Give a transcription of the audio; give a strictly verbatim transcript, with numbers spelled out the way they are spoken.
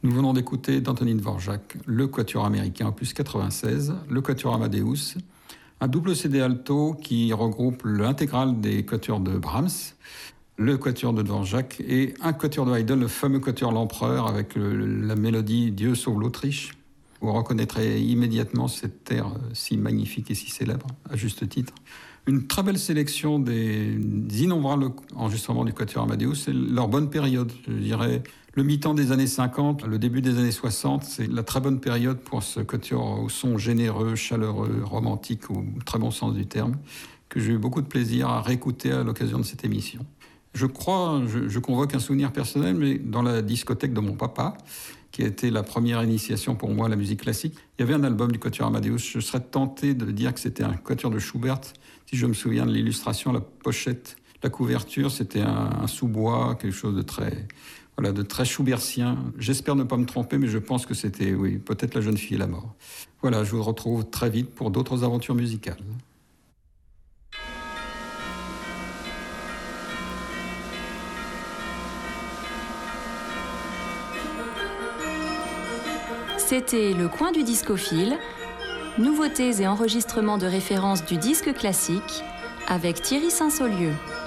Nous venons d'écouter d'Antonín Dvořák, le Quatuor américain opus quatre-vingt-seize, le Quatuor Amadeus, un double C D alto qui regroupe l'intégrale des quatuors de Brahms, le Quatuor de Dvořák et un Quatuor de Haydn, le fameux Quatuor L'Empereur avec le, la mélodie Dieu sauve l'Autriche. Vous reconnaîtrez immédiatement cette air si magnifique et si célèbre, à juste titre. Une très belle sélection des, des innombrables enregistrements du Quatuor Amadeus, c'est leur bonne période, je dirais. Le mi-temps des années cinquante, le début des années soixante, c'est la très bonne période pour ce quatuor au son généreux, chaleureux, romantique, au très bon sens du terme, que j'ai eu beaucoup de plaisir à réécouter à l'occasion de cette émission. Je crois, je, je convoque un souvenir personnel, mais dans la discothèque de mon papa, qui a été la première initiation pour moi à la musique classique, il y avait un album du Quatuor Amadeus. Je serais tenté de dire que c'était un quatuor de Schubert, si je me souviens de l'illustration, la pochette, la couverture, c'était un, un sous-bois, quelque chose de très... Voilà, de très schubertien. J'espère ne pas me tromper, mais je pense que c'était, oui, peut-être La jeune fille et la mort. Voilà, je vous retrouve très vite pour d'autres aventures musicales. C'était Le Coin du Discophile, nouveautés et enregistrements de référence du disque classique avec Thierry Saint-Saulieu.